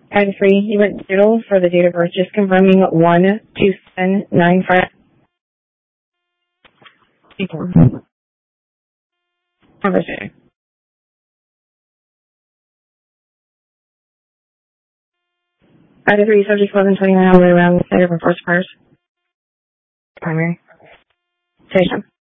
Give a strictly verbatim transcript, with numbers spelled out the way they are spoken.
Item three, you went doodle for the date of birth, just confirming one two seven nine five. Conversation. Item three, subject eleven twenty nine all the way around the state of first first. Primary. Station.